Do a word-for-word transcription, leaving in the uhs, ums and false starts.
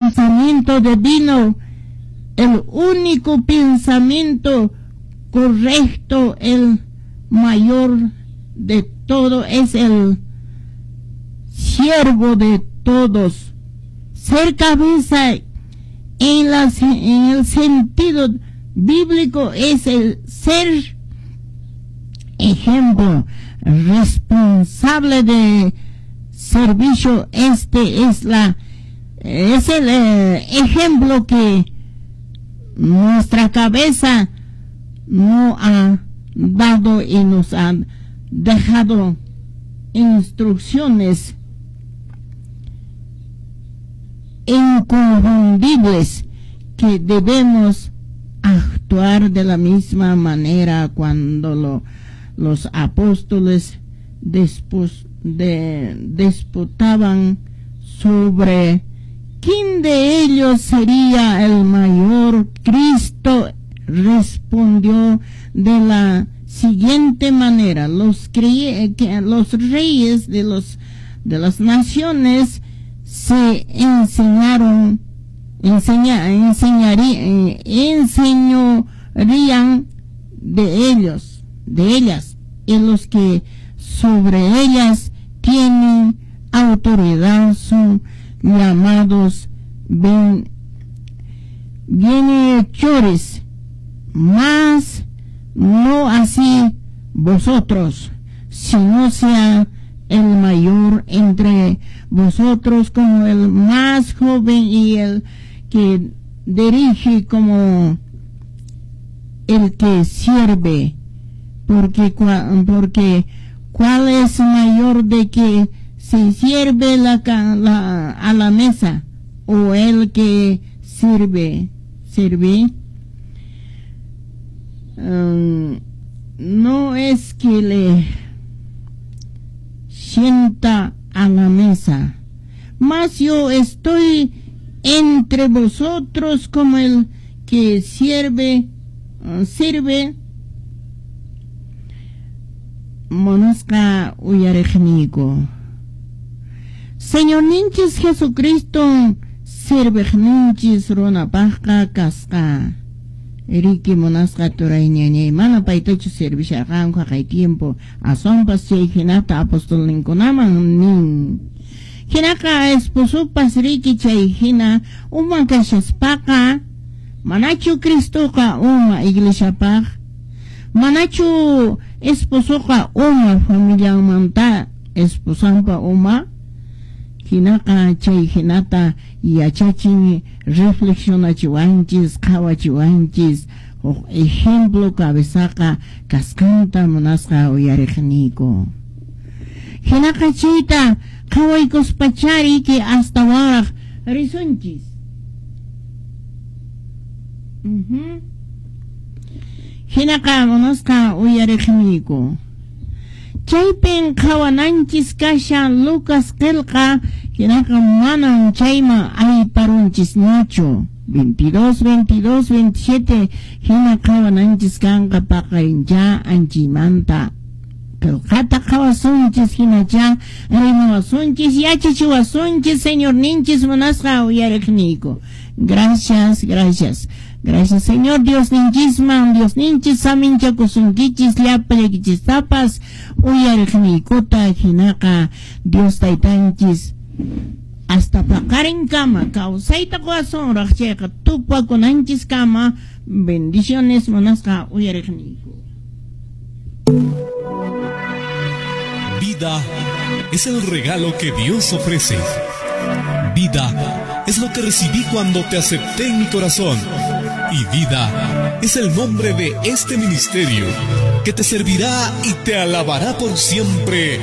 pensamiento divino, el único pensamiento correcto, el mayor de todo, es el siervo de todos. Ser cabeza en, la, en el sentido bíblico es el ser ejemplo responsable de servicio. Este es la es el eh, ejemplo que nuestra cabeza no ha dado y nos ha dejado instrucciones inconfundibles que debemos actuar de la misma manera cuando lo, los apóstoles después de, disputaban sobre quién de ellos sería el mayor. Cristo respondió de la siguiente manera: los, cre que los reyes de, los, de las naciones se enseñaron, enseña, enseñarían, enseñarían de ellos, de ellas, y los que sobre ellas tienen autoridad son llamados ben, bienhechores, mas no así vosotros, sino sea el mayor entre vosotros como el más joven, y el que dirige como el que sirve, porque, porque ¿cuál es mayor de que se sirve la, la, a la mesa, o el que sirve? ¿Sirve? Um, no es que le sienta a la mesa, mas yo estoy entre vosotros como el que sirve, uh, sirve. Monasca uyarejnico. Señor ninchis Jesucristo, sirve ninchis rona paja casca. Eriki monasca toraiñañe, mana paitocho servicia ranca hay tiempo, a son pasei hinata apostol ninconaman nin. Hinaka esposo pasriki chaihina, uma cachaspaca, manachu Cristo ka uma iglesia pag, manachu esposo ka uma familia manta, esposampa uma, hinaka chaihinata y achachin reflexiona chiwanchis, kawa chiwanchis, o ejemplo cabezaca cascanta monasca uyarejnico. Hinaka chita kawai cospachari que hasta ahora risonchis. Uh-huh. Hinaka monasca uyarejnico. Chaypen kawananchis kasha Lucas kelka, hinaka manan chayma ay parunchis nacho. veintidós, veintidós, veintisiete, hina kawananchis kanka pakaincha anchimanta. Kelkata kawasunchis hinacha, rimawasunchis, yachichiwasunchis, señor ninchis monasca uyarejnico. Gracias, gracias. Gracias, Señor Dios ninchisman, Dios ninchis, samincha kusunkichis, liapalekichis tapas, uyarejnikota, hinaka, Dios taitanchis, hasta pakaren kama, kausaita corazón, racheka, tupa konanchis kama, bendiciones, monasca, uyarejnico. Vida es el regalo que Dios ofrece. Vida es lo que recibí cuando te acepté en mi corazón. Y vida es el nombre de este ministerio que te servirá y te alabará por siempre.